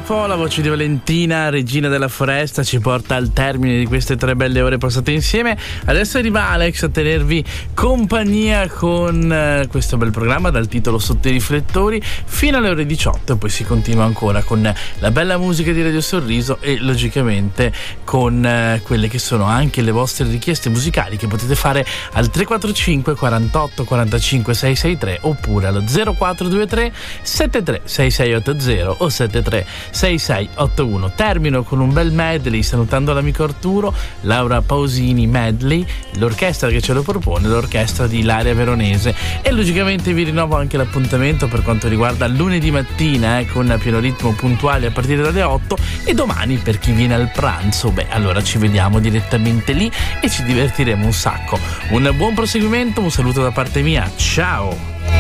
Po, la voce di Valentina, regina della foresta, ci porta al termine di queste 3 belle ore passate insieme. Adesso arriva Alex a tenervi compagnia con questo bel programma dal titolo Sotto i riflettori fino alle ore 18, e poi si continua ancora con la bella musica di Radio Sorriso e logicamente con quelle che sono anche le vostre richieste musicali che potete fare al 345 48 45 663 oppure allo 0423 73 6680 o 73 6681. Termino con un bel medley salutando l'amico Arturo, Laura Pausini medley, l'orchestra che ce lo propone, l'orchestra di Ilaria Veronese, e logicamente vi rinnovo anche l'appuntamento per quanto riguarda lunedì mattina con Pieno Ritmo puntuali a partire dalle 8, e domani per chi viene al pranzo, allora ci vediamo direttamente lì e ci divertiremo un sacco. Un buon proseguimento, un saluto da parte mia, ciao!